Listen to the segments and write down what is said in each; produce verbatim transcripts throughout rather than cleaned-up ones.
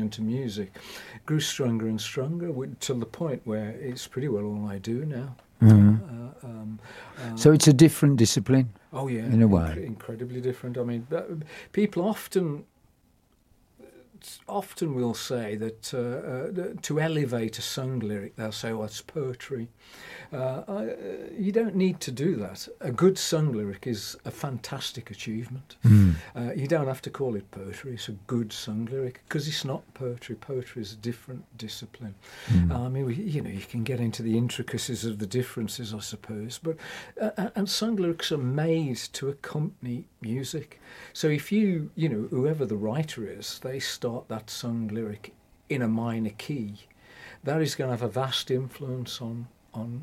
devotion to music grew stronger and stronger to the point where it's pretty well all I do now. Mm-hmm. Uh, um, uh, so it's a different discipline. Oh yeah, in a way, inc- incredibly different. I mean, people often. Often will say that uh, uh, to elevate a sung lyric, they'll say, "Oh, it's poetry." Uh, I, uh, you don't need to do that. A good sung lyric is a fantastic achievement. Mm. Uh, you don't have to call it poetry. It's a good sung lyric because it's not poetry. Poetry is a different discipline. Mm. Uh, I mean, we, you know, you can get into the intricacies of the differences, I suppose, but uh, and sung lyrics are made to accompany music. So if you, you know, whoever the writer is, they start that sung lyric in a minor key, that is going to have a vast influence on on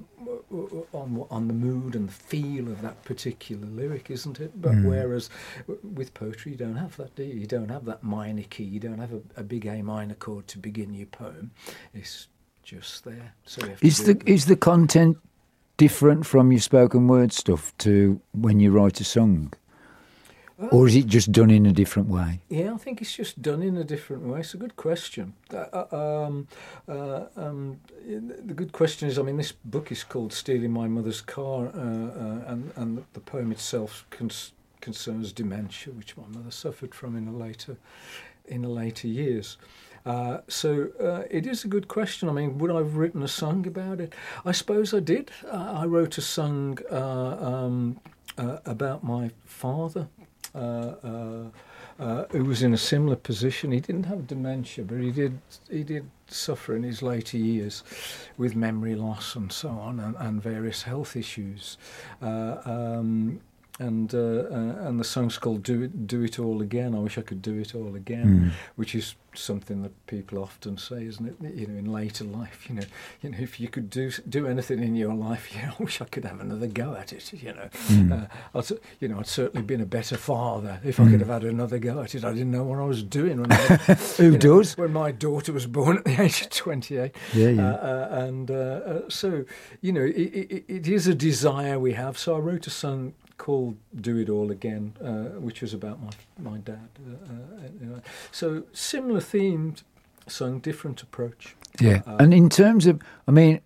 on on the mood and the feel of that particular lyric, isn't it? But mm. whereas with poetry, you don't have that, do you? You don't have that minor key. You don't have a, a big A minor chord to begin your poem. It's just there. So you have to is the it. is the content different from your spoken word stuff to when you write a song? Uh, or is it just done in a different way? Yeah, I think it's just done in a different way. It's a good question. Uh, um, uh, um, the good question is, I mean, this book is called Stealing My Mother's Car, uh, uh, and, and the poem itself cons- concerns dementia, which my mother suffered from in a later, in the later years. Uh, so uh, it is a good question. I mean, would I have written a song about it? I suppose I did. Uh, I wrote a song uh, um, uh, about my father. Uh, uh, uh, who was in a similar position. He didn't have dementia, but he did he did suffer in his later years with memory loss and so on, and, and various health issues. Uh, um, and uh, uh, and the song's called "Do It Do It All Again." I wish I could do it all again, mm. which is something that people often say, isn't it? You know, in later life, you know, you know, if you could do do anything in your life, you know, I wish I could have another go at it. You know, mm. uh, I'd, you know, I'd certainly been a better father if mm. I could have had another go at it. I didn't know what I was doing when I, who know, does when my daughter was born at the age of twenty-eight. Yeah, yeah. Uh, uh, and uh, uh, so, you know, it, it, it is a desire we have. So I wrote a song called "Do It All Again," uh, which was about my my dad. Uh, uh, you know. So similar themed song, different approach. Yeah, uh, and in terms of, I mean,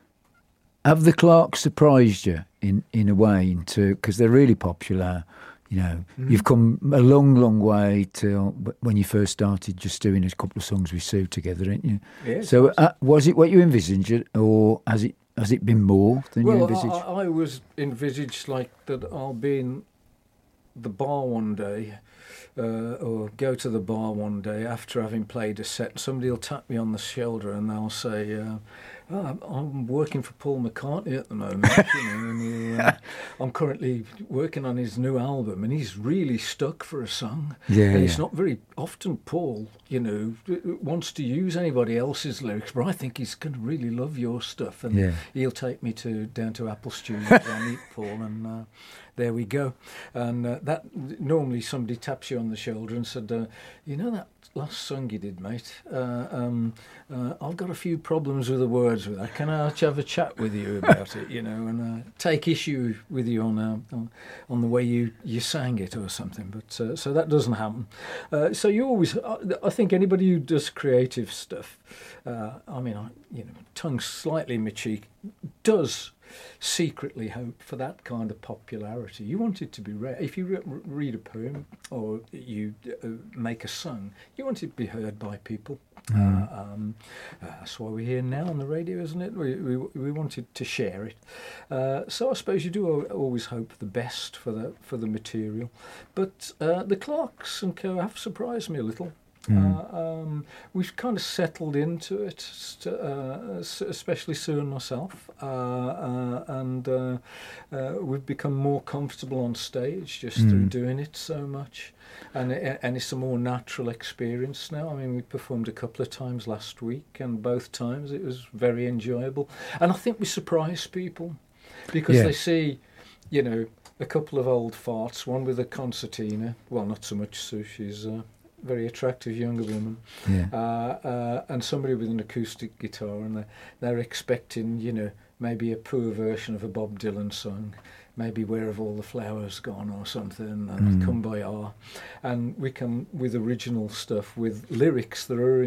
have the Clarks surprised you in, in a way into, because they're really popular, you know, mm-hmm. you've come a long, long way to when you first started just doing a couple of songs with Sue together, didn't you? Yes. So uh, was it what you envisaged, or has it Has it been more than well, you envisaged? I, I was envisaged like that I'll be in the bar one day, uh, or go to the bar one day after having played a set. Somebody will tap me on the shoulder and they'll say, uh, oh, I'm working for Paul McCartney at the moment. you know, and uh, I'm currently working on his new album, and he's really stuck for a song. Yeah, and yeah. it's not very often Paul, you know, wants to use anybody else's lyrics, but I think he's going to really love your stuff, and yeah. he'll take me to down to Apple Studios. I'll meet Paul, and uh, there we go. And uh, that normally somebody taps you on the shoulder and said, uh, you know that last song you did, mate, uh, um, uh, I've got a few problems with the words with that. Can I have a chat with you about it, you know, and uh, take issue with you on, uh, on on the way you, you sang it or something. But uh, so that doesn't happen. Uh, so you always, I think anybody who does creative stuff, uh, I mean, I, you know, tongue slightly in my cheek, does secretly hope for that kind of popularity. You want it to be read. If you re- read a poem or you uh, make a song, you want it to be heard by people. Mm. Uh, um, uh, that's why we're here now on the radio, isn't it? We we, we wanted to share it. Uh, so I suppose you do always hope the best for the for the material. But uh, the Clarks and Co have surprised me a little. Mm. Uh, um, we've kind of settled into it, uh, especially Sue and myself, uh, uh, and uh, uh, we've become more comfortable on stage just mm. through doing it so much, and it, and it's a more natural experience now. I mean, we performed a couple of times last week, and both times it was very enjoyable, and I think we surprised people because yeah. they see, you know, a couple of old farts, one with a concertina, well, not so much Sue, she's uh, very attractive younger woman, yeah. uh, uh, and somebody with an acoustic guitar, and they're, they're expecting, you know, maybe a poor version of a Bob Dylan song, maybe Where Have All the Flowers Gone or something, and mm. Come By Our, and we come with original stuff with lyrics that are